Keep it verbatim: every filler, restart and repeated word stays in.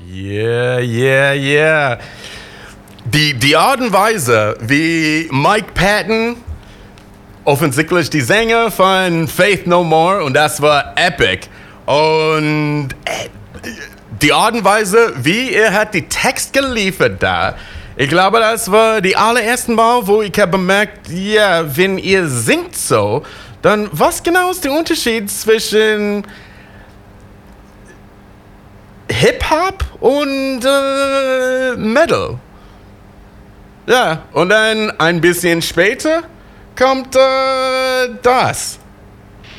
Yeah, yeah, yeah. Die, die Art und Weise, wie Mike Patton, offensichtlich die Sänger von Faith No More, und das war epic. Und äh, die Art und Weise, wie er hat die Text geliefert da, ich glaube, das war die allererste Mal, wo ich habe bemerkt, ja, wenn ihr singt so, dann was genau ist der Unterschied zwischen Hip-Hop und äh, Metal? Ja, und dann ein bisschen später kommt äh, das.